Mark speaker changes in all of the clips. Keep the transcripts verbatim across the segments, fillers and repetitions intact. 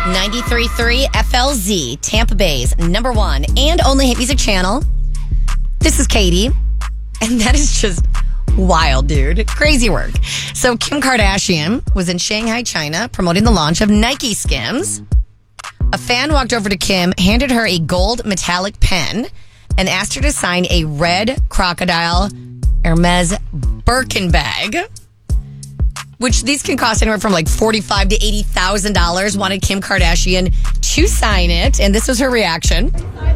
Speaker 1: ninety-three point three F L Z, Tampa Bay's number one and only hit music channel. This is Katie, and that is just wild, dude. Crazy work. So Kim Kardashian was in Shanghai, China, promoting the launch of Nike Skims. A fan walked over to Kim, handed her a gold metallic pen, and asked her to sign a red crocodile Hermes Birkin bag, which these can cost anywhere from like forty-five thousand to eighty thousand dollars. Wanted Kim Kardashian to sign it, and this was her reaction.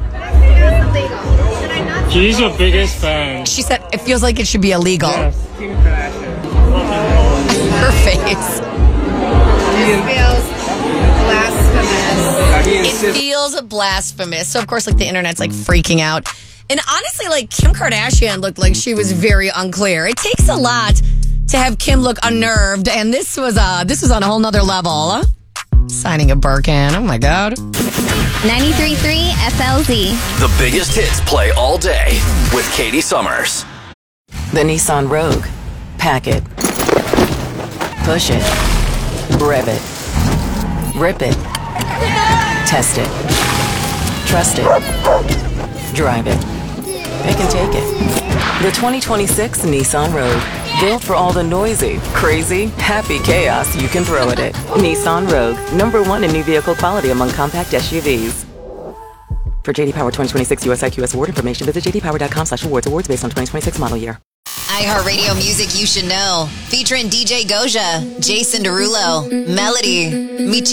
Speaker 2: She's the biggest fan.
Speaker 1: She said it feels like it should be illegal.
Speaker 2: Yes, Kim Kardashian.
Speaker 1: Her face.
Speaker 3: It feels blasphemous.
Speaker 1: It feels blasphemous. So, of course, like the internet's like freaking out. And honestly, like Kim Kardashian looked like she was very unclear. It takes a lot to have Kim look unnerved, and this was uh this was on a whole nother level. Signing a Birkin. Oh my God.
Speaker 4: ninety-three point three F L Z.
Speaker 5: The biggest hits play all day with Katie Summers.
Speaker 6: The Nissan Rogue. Pack it. Push it. Rev it. Rip it. Test it. Trust it. Drive it. Pick and take it. The twenty twenty-six Nissan Rogue. Built for all the noisy, crazy, happy chaos you can throw at it. Nissan Rogue. Number one in new vehicle quality among compact S U Vs. For J D Power twenty twenty-six U S I Q S award information, visit j d power dot com slash awards. Awards based on twenty twenty-six model year.
Speaker 7: iHeartRadio music you should know. Featuring D J Goja, Jason Derulo, Melody, Michi.